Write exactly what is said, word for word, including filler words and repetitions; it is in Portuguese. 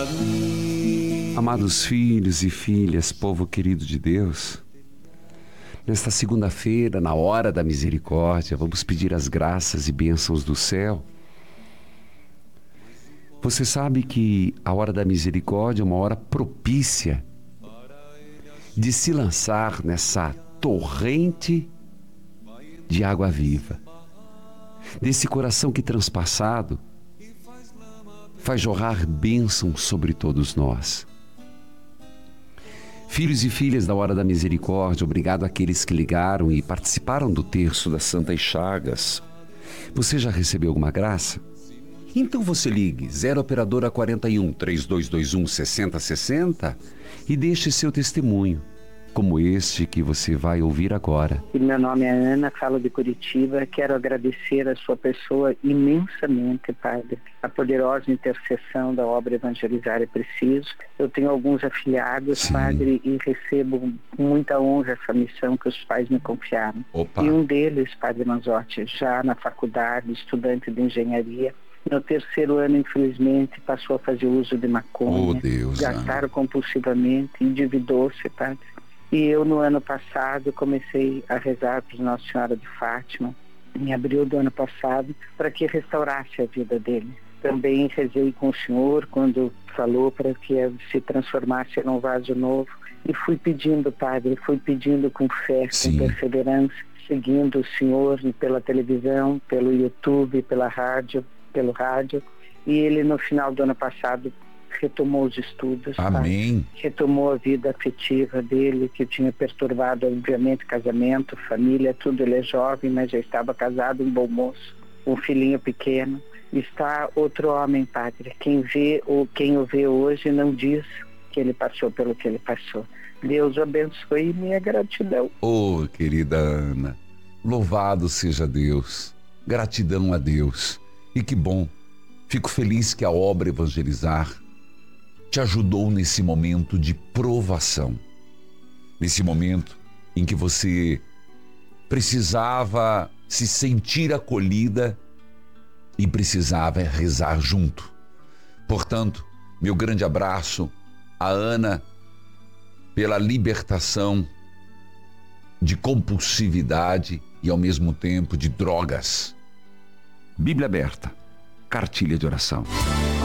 Amados filhos e filhas, povo querido de Deus, nesta segunda-feira, na hora da misericórdia, vamos pedir as graças e bênçãos do céu. Você sabe que a hora da misericórdia é uma hora propícia de se lançar nessa torrente de água viva, desse coração que transpassado faz jorrar bênção sobre todos nós. Filhos e filhas da hora da misericórdia, obrigado àqueles que ligaram e participaram do terço das Santas Chagas. Você já recebeu alguma graça? Então você ligue zero operadora quarenta e um, três dois dois um, seis zero seis zero e deixe seu testemunho, como este que você vai ouvir agora. Meu nome é Ana, falo de Curitiba. Quero agradecer a sua pessoa imensamente, Padre, a poderosa intercessão da obra Evangelizar é Preciso. Eu tenho alguns afiliados, Sim. Padre, e recebo com muita honra essa missão que os pais me confiaram. Opa. E um deles, Padre Manzotti, já na faculdade, estudante de engenharia, no terceiro ano, infelizmente, passou a fazer uso de maconha. Oh, Deus, gastaram compulsivamente, endividou-se, Padre. E eu, no ano passado, comecei a rezar para Nossa Senhora de Fátima, em abril do ano passado, para que restaurasse a vida dele. Também rezei com o Senhor quando falou para que se transformasse num vaso novo. E fui pedindo, Padre, fui pedindo com fé, Sim. com perseverança, seguindo o Senhor pela televisão, pelo YouTube, pela rádio, pelo rádio. E ele, no final do ano passado, retomou os estudos. Amém. Pai. Retomou a vida afetiva dele, que tinha perturbado, obviamente, casamento, família, tudo. Ele é jovem, mas já estava casado, um bom moço, um filhinho pequeno. Está outro homem, Padre. Quem vê ou quem o vê hoje não diz que ele passou pelo que ele passou. Deus o abençoe e minha gratidão. Oh, querida Ana, louvado seja Deus, gratidão a Deus. E que bom, fico feliz que a obra Evangelizar te ajudou nesse momento de provação, nesse momento em que você precisava se sentir acolhida e precisava rezar junto. Portanto, meu grande abraço a Ana pela libertação de compulsividade e ao mesmo tempo de drogas. Bíblia aberta, cartilha de oração.